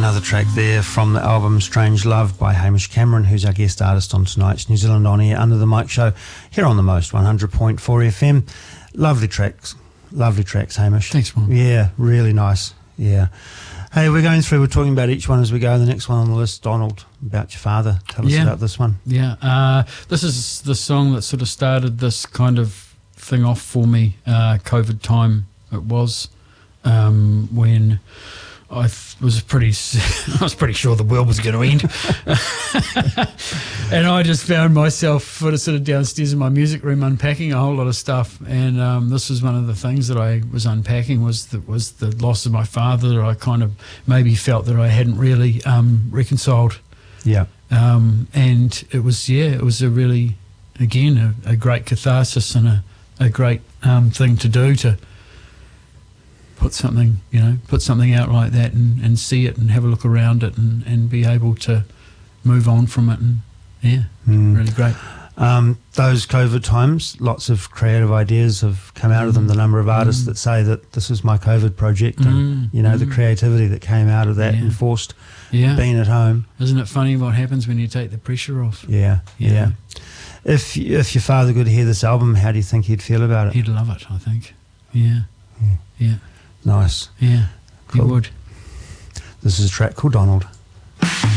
Another track there from the album Strange Love by Hamish Cameron, who's our guest artist on tonight's New Zealand On Air Under the Mic show here on the Most 100.4 FM. Lovely tracks, Hamish. Thanks, Mum. Yeah, really nice. Yeah. Hey, we're talking about each one as we go. The next one on the list, Donald, about your father. Tell us about this one. Yeah, this is the song that sort of started this kind of thing off for me. COVID time it was, when I was pretty sure the world was going to end. And I just found myself sort of downstairs in my music room unpacking a whole lot of stuff. And this was one of the things that I was unpacking was the loss of my father. I kind of maybe felt that I hadn't really reconciled. Yeah. And it was a really, again, a great catharsis and a great thing to do, to put something out like that and see it and have a look around it and be able to move on from it. And really great. Those COVID times, lots of creative ideas have come out of them. The number of artists that say that this is my COVID project, and the creativity that came out of that enforced being at home. Isn't it funny what happens when you take the pressure off? Yeah. If your father could hear this album, how do you think he'd feel about it? He'd love it, I think. Yeah. Nice. Yeah, cool. He would. This is a track called Donald.